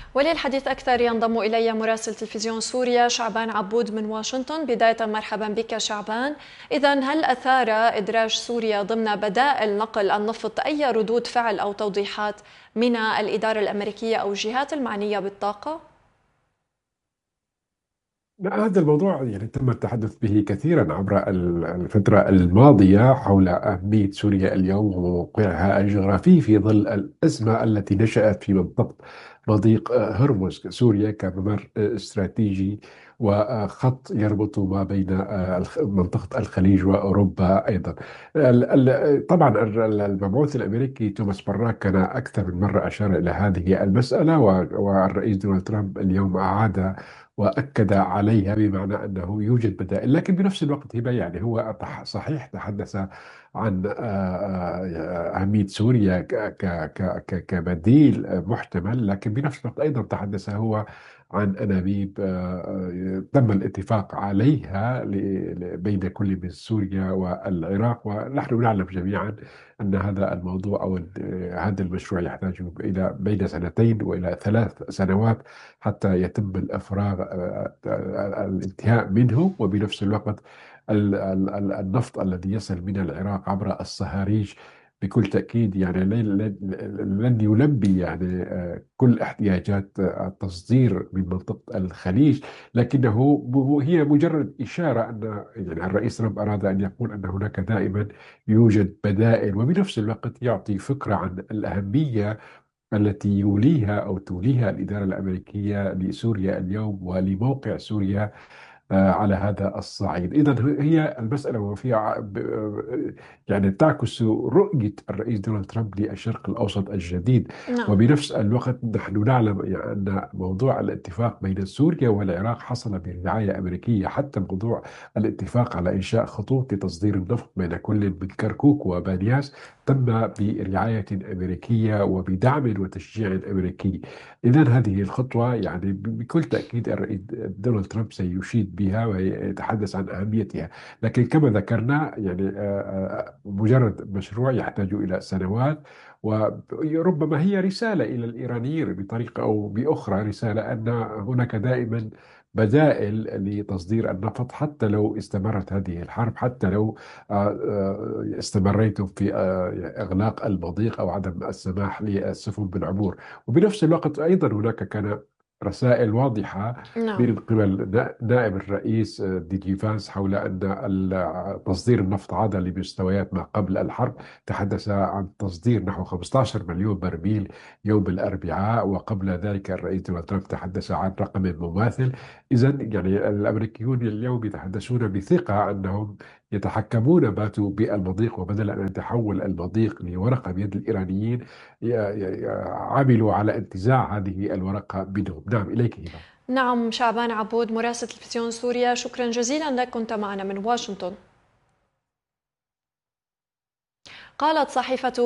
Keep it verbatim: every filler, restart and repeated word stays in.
وللحديث أكثر ينضم إلي مراسل تلفزيون سوريا شعبان عبود من واشنطن. بداية مرحبا بك شعبان. إذن هل أثار إدراج سوريا ضمن بدائل نقل النفط أي ردود فعل أو توضيحات من الإدارة الأمريكية أو الجهات المعنية بالطاقة؟ لا، هذا الموضوع يعني تم التحدث به كثيرا عبر ال- الفترة الماضية حول أهمية سوريا اليوم وموقعها الجغرافي في ظل الأزمة التي نشأت في منطقة مضيق هرمز. سوريا كممر استراتيجي وخط يربط ما بين الخ- منطقة الخليج وأوروبا أيضا. ال- ال- طبعا ال- المبعوث الأمريكي توماس براك كان أكثر من مرة أشار إلى هذه المسألة، و- والرئيس دونالد ترامب اليوم أعاد وأكد عليها بمعنى أنه يوجد بدائل. لكن بنفس الوقت هبة يعني هو تح- صحيح تحدث عن آه، آه، أهمية سوريا ك- ك- ك- ك- كبديل محتمل، لكن بنفس الوقت أيضا تحدث هو عن أنابيب آه، آه، تم الاتفاق عليها ل- ل- بين كل من سوريا والعراق. ونحن نعلم جميعا أن هذا الموضوع أو ال- هذا المشروع يحتاج إلى بين سنتين وإلى ثلاث سنوات حتى يتم الافراغ، آه، آه، الانتهاء منه. وبنفس الوقت ال- ال- ال- النفط الذي يصل من العراق عبر الصهاريج بكل تأكيد يعني لن لن- لن يلبي يعني آه، كل احتياجات آه، التصدير من منطقة الخليج، لكنه ب- هي مجرد إشارة أن يعني الرئيس ترامب أراد أن يقول أن هناك دائما يوجد بدائل، وبنفس الوقت يعطي فكرة عن الأهمية التي يوليها أو توليها الإدارة الأمريكية لسوريا اليوم ولموقع سوريا آه، على هذا الصعيد. إذا هي المسألة وفيها ع- ب- آه، يعني تعكس رؤية الرئيس دونالد ترامب للشرق الأوسط الجديد. نعم. وبنفس الوقت نحن نعلم يعني أن موضوع الاتفاق بين سوريا والعراق حصل برعاية أمريكية. حتى موضوع الاتفاق على إنشاء خطوط لتصدير النفط بين كل من كركوك وبانياس تم برعاية أمريكية وبدعم وتشجيع أمريكي. إذا هذه الخطوة يعني ب- بكل تأكيد الرئيس دونالد ترامب سيشيد بها ويتحدث عن أهميتها. لكن كما ذكرنا يعني آه، آه، مجرد مشروع يحتاج إلى سنوات، وربما هي رسالة إلى الإيرانيين بطريقة أو بأخرى، رسالة أن هناك دائما بدائل لتصدير النفط حتى لو استمرت هذه الحرب، حتى لو آه، آه، استمريتم في آه، إغلاق المضيق أو عدم السماح للسفن بالعبور. وبنفس الوقت أيضا هناك كان رسائل واضحة نعم. من قبل نا- نائب الرئيس آه، دي جي فانس حول أن ال- تصدير النفط عاد لمستويات ما قبل الحرب. تحدث عن تصدير نحو خمسة عشر مليون برميل يوم الأربعاء، وقبل ذلك الرئيس دونالد ترامب تحدث عن رقم مماثل. إذا يعني الأمريكيون اليوم يتحدثون بثقة أنهم يتحكمون باتوا بالمضيق، وبدل أن يتحول المضيق لورقة بيد الإيرانيين ي- ي- عملوا على انتزاع هذه الورقة منهم. نعم، إليك هبة. نعم شعبان عبود مراسل تلفزيون سوريا، شكرا جزيلا لك، كنت معنا من واشنطن. قالت صحيفة